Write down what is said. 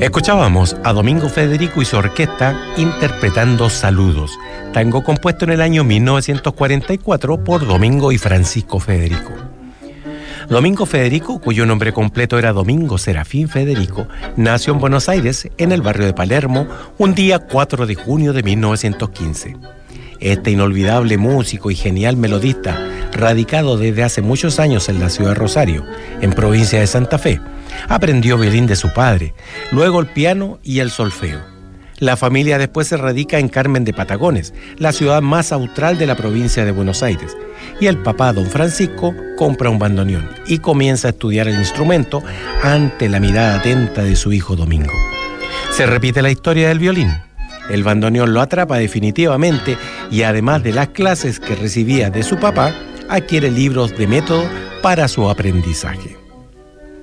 Escuchábamos a Domingo Federico y su orquesta interpretando Saludos, tango compuesto en el año 1944 por Domingo y Francisco Federico. Domingo Federico, cuyo nombre completo era Domingo Serafín Federico, nació en Buenos Aires, en el barrio de Palermo, un día 4 de junio de 1915. Este inolvidable músico y genial melodista, radicado desde hace muchos años en la ciudad de Rosario, en provincia de Santa Fe, aprendió violín de su padre, luego el piano y el solfeo. La familia después se radica en Carmen de Patagones, la ciudad más austral de la provincia de Buenos Aires, y el papá, don Francisco, compra un bandoneón y comienza a estudiar el instrumento ante la mirada atenta de su hijo Domingo. Se repite la historia del violín. El bandoneón lo atrapa definitivamente y además de las clases que recibía de su papá, adquiere libros de método para su aprendizaje.